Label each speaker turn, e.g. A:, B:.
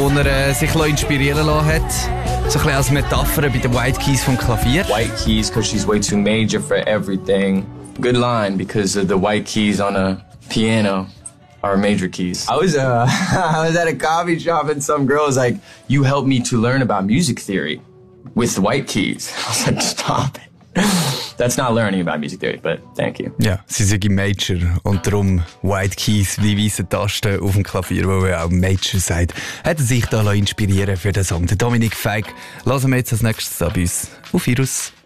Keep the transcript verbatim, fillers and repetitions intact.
A: wo er äh, sich inspirieren lassen hat. So ein bisschen als Metapher bei den White Keys vom Klavier.
B: White keys because she's way too major for everything. Good line because the white keys on a piano are major keys. I was uh, I was at a coffee shop and some girl was like, "You helped me to learn about music theory with the white keys." I was like, "Stop it. That's not learning about music theory." But thank you.
A: Ja, sie sind im Major und darum White Keys, die weißen Tasten auf dem Klavier, wo er auch Major sagt. Hat er sich da inspirieren für den Song. Der Dominik Feick. Lassen wir jetzt als nächstes da bei uns auf Virus.